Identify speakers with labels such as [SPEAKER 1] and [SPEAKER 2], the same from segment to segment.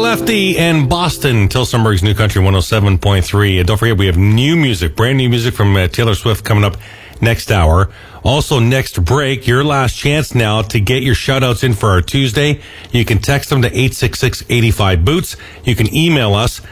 [SPEAKER 1] Lefty and Boston, Tilsonburg's New Country 107.3. And don't forget, we have new music, brand new music from Taylor Swift coming up next hour. Also, next break, your last chance now to get your shout-outs in for our Tuesday. You can text them to 866-85-BOOTS. You can email us,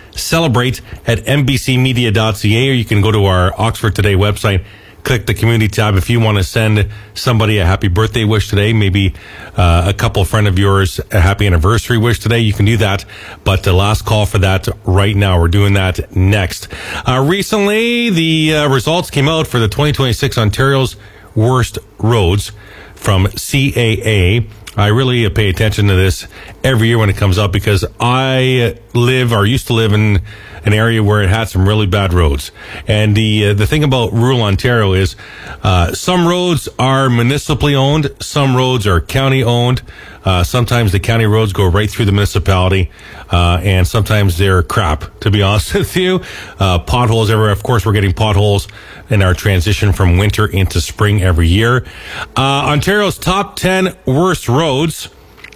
[SPEAKER 1] celebrate@mbcmedia.ca, or you can go to our Oxford Today website, click the community tab if you want to send somebody a happy birthday wish today, maybe a couple friend of yours a happy anniversary wish today. You can do that, but the last call for that right now. We're doing that next. Recently, the results came out for the 2026 Ontario's Worst Roads from CAA. I really pay attention to this every year when it comes up because I used to live in an area where it had some really bad roads. And the thing about rural Ontario is some roads are municipally owned, some roads are county owned. Sometimes the county roads go right through the municipality, and sometimes they're crap, to be honest with you. Potholes everywhere. Of course, we're getting potholes in our transition from winter into spring every year. Ontario's top 10 worst roads.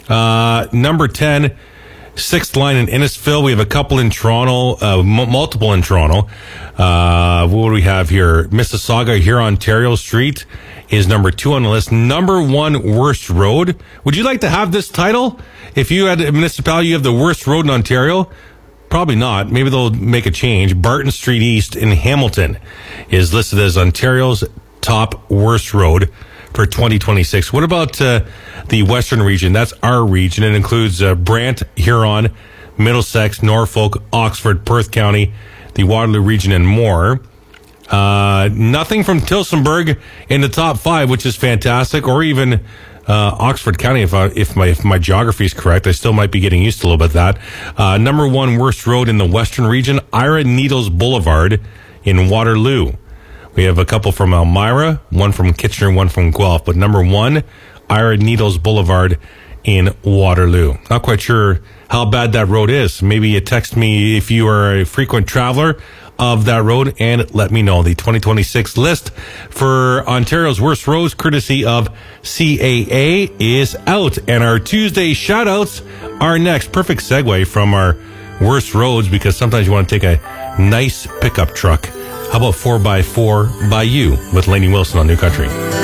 [SPEAKER 1] Number 10, 6th line in Innisfil. We have a couple in Toronto, multiple in Toronto. What do we have here? Mississauga, here, Ontario Street is number 2 on the list. Number 1 worst road. Would you like to have this title? If you had a municipality, you have the worst road in Ontario? Probably not. Maybe they'll make a change. Barton Street East in Hamilton is listed as Ontario's top worst road for 2026. What about the Western region? That's our region. It includes Brant, Huron, Middlesex, Norfolk, Oxford, Perth County, the Waterloo region, and more. Nothing from Tilsonburg in the top 5, which is fantastic, or even Oxford County, if my geography is correct. I still might be getting used to a little bit of that. Number 1 worst road in the Western region, Ira Needles Boulevard in Waterloo. We have a couple from Elmira, one from Kitchener, one from Guelph. But number 1, Ira Needles Boulevard in Waterloo. Not quite sure how bad that road is. Maybe you text me if you are a frequent traveler of that road and let me know. The 2026 list for Ontario's worst roads, courtesy of CAA, is out. And our Tuesday shout-outs are next. Perfect segue from our worst roads, because sometimes you want to take a nice pickup truck. How about 4x4 by you with Lainey Wilson on New Country?